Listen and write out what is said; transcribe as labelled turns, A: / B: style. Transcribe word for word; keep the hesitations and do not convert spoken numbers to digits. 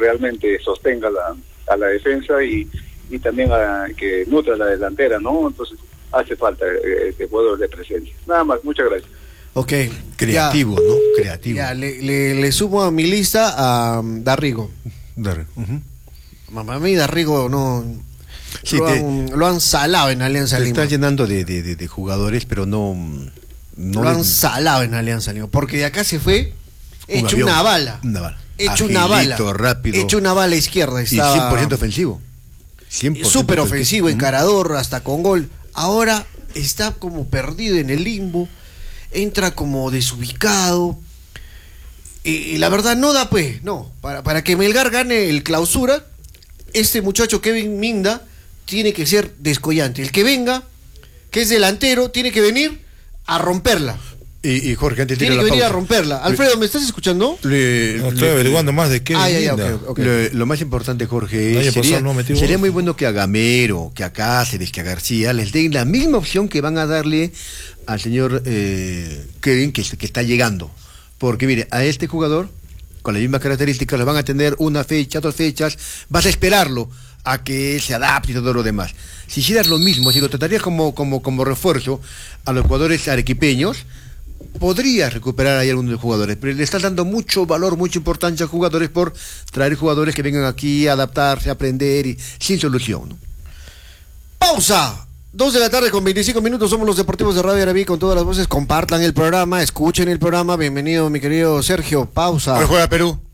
A: realmente sostenga la, a la defensa y, y también a, que nutra la delantera, ¿no? Entonces hace falta eh, este jugador de presencia. Nada más, muchas gracias.
B: Ok.
C: Creativo,
B: ya,
C: ¿no? Creativo.
B: Ya, le, le, le sumo a mi lista a um, Darrigo.
C: Darrigo. Uh-huh.
B: Mamá mía, Darrigo no...
C: Sí,
B: lo,
C: te,
B: han, lo han salado en Alianza Lima.
C: Está llenando de, de, de, de jugadores, pero no... no
B: lo
C: le...
B: han salado en Alianza Lima. Porque de acá se fue
C: un
B: hecho
C: avión,
B: una bala.
C: Una bala.
B: Hecho
C: Agilito,
B: una bala.
C: rápido.
B: Hecho una bala izquierda. Estaba...
C: Y cien por ciento ofensivo. cien por ciento
B: súper ofensivo,
C: ofensivo.
B: encarador, hasta con gol. Ahora está como perdido en el limbo. Entra como desubicado. Y, y la verdad no da pues, no. Para, para que Melgar gane el clausura, este muchacho Kevin Minda tiene que ser descollante. El que venga, que es delantero, tiene que venir a romperla.
C: Y, y Jorge, antes de
B: tiene
C: ir a
B: que
C: la
B: venir
C: pausa,
B: a romperla. Alfredo, ¿me estás escuchando?
C: Le,
D: no, estoy
C: le,
D: averiguando más de qué.
B: Ah, ya, ya, okay, okay.
C: Lo, lo más importante, Jorge, es, sería, no sería muy bueno que a Gamero, que a Cáceres, que a García les den la misma opción que van a darle al señor eh, Kevin, que, que está llegando. Porque mire, a este jugador, con las mismas características, lo van a tener una fecha, dos fechas, vas a esperarlo a que se adapte y todo lo demás. Si hicieras lo mismo, si lo tratarías como, como, como refuerzo a los jugadores arequipeños, podrías recuperar ahí algunos de los jugadores, pero le estás dando mucho valor, mucha importancia a jugadores por traer jugadores que vengan aquí a adaptarse, a aprender y sin solución, ¿no?
B: ¡Pausa! Dos de la tarde con veinticinco minutos, somos los Deportivos de Radio Arabí con todas las voces. Compartan el programa, escuchen el programa. Bienvenido, mi querido Sergio. Pausa.
C: Hoy juega Perú.